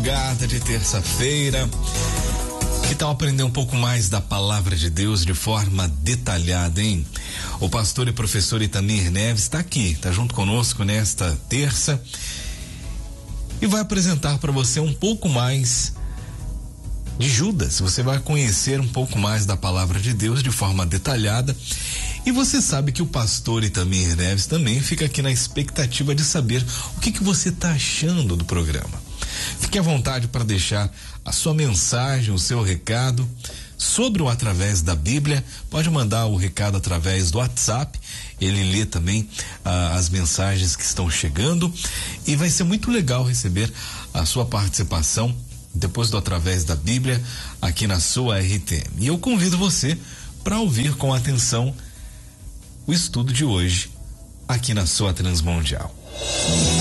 madrugada de terça-feira. Que tal aprender um pouco mais da palavra de Deus de forma detalhada, hein? O pastor e professor Itamir Neves está aqui, está junto conosco nesta terça e vai apresentar para você um pouco mais de Judas. Você vai conhecer um pouco mais da palavra de Deus de forma detalhada. E você sabe que o pastor Itamir Neves também fica aqui na expectativa de saber o que você está achando do programa. Fique à vontade para deixar a sua mensagem, o seu recado sobre o Através da Bíblia. Pode mandar o recado através do WhatsApp. Ele lê também as mensagens que estão chegando e vai ser muito legal receber a sua participação depois do Através da Bíblia aqui na sua RTM. E eu convido você para ouvir com atenção o estudo de hoje aqui na sua Transmundial.